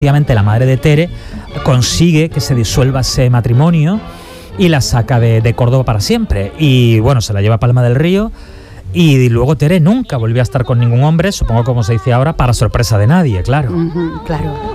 Efectivamente, la madre de Tere consigue que se disuelva ese matrimonio y la saca de Córdoba para siempre. Y bueno, se la lleva a Palma del Río. Y luego Tere nunca volvió a estar con ningún hombre, supongo como se dice ahora, para sorpresa de nadie, claro. Claro.